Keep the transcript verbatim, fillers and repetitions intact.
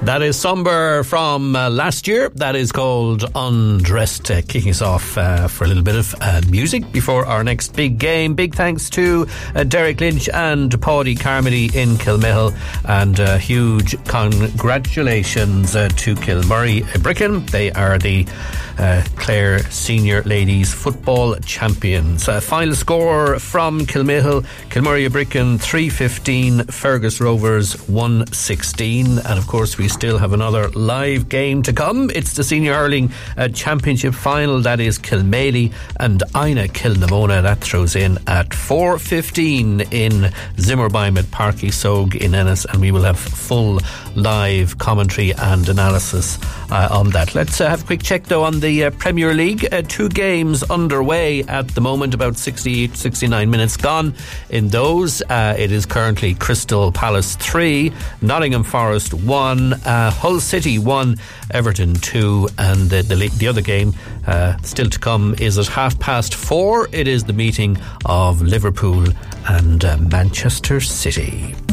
That is Somber from uh, last year. That is called Undressed, uh, kicking us off uh, for a little bit of uh, music before our next big game. Big thanks to uh, Derek Lynch and Paddy Carmody in Kilmihill, and uh, huge congratulations uh, to Kilmurray Bricken. They are the uh, Clare Senior Ladies Football Champions. Uh, final score from Kilmihill: Kilmurray Bricken three fifteen, Fergus Rovers one sixteen, and of course we still have another live game to come. It's the Senior Hurling uh, Championship final. That is Kilmaley and Ina Kilnamona. That throws in at four fifteen in Zimmerbeim at Parky Soag in Ennis, and we will have full live commentary and analysis uh, on that. Let's uh, have a quick check though on the uh, Premier League. Uh, two games underway at the moment, about sixty-eight, sixty-nine minutes gone in those. Uh, it is currently Crystal Palace three, Nottingham Forest one, uh, Hull City one, Everton two, and the, the, the other game uh, still to come is at half past four. It is the meeting of Liverpool and uh, Manchester City.